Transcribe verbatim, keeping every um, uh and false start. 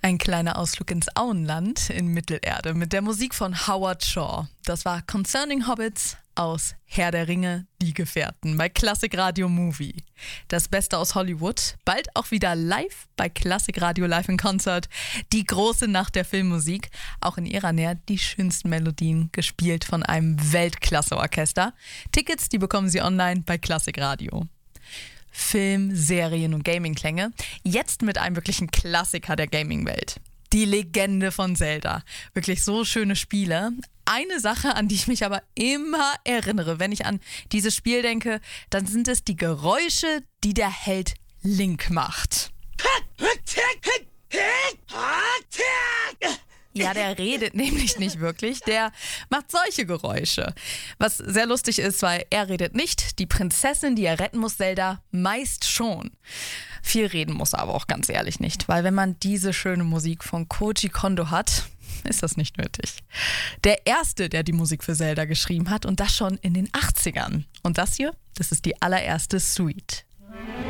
Ein kleiner Ausflug ins Auenland in Mittelerde mit der Musik von Howard Shaw. Das war Concerning Hobbits aus Herr der Ringe, die Gefährten bei Klassik Radio Movie. Das Beste aus Hollywood, bald auch wieder live bei Klassik Radio Live in Concert. Die große Nacht der Filmmusik, auch in ihrer Nähe die schönsten Melodien, gespielt von einem Weltklasse-Orchester. Tickets, die bekommen Sie online bei Klassik Radio. Film, Serien und Gaming-Klänge. Jetzt mit einem wirklichen Klassiker der Gaming-Welt. Die Legende von Zelda. Wirklich so schöne Spiele. Eine Sache, an die ich mich aber immer erinnere, wenn ich an dieses Spiel denke, dann sind es die Geräusche, die der Held Link macht. Ja, der redet nämlich nicht wirklich, der macht solche Geräusche. Was sehr lustig ist, weil er redet nicht, die Prinzessin, die er retten muss, Zelda, meist schon. Viel reden muss er aber auch ganz ehrlich nicht, weil wenn man diese schöne Musik von Koji Kondo hat, ist das nicht nötig. Der Erste, der die Musik für Zelda geschrieben hat und das schon in den achtzigern. Und das hier, das ist die allererste Suite.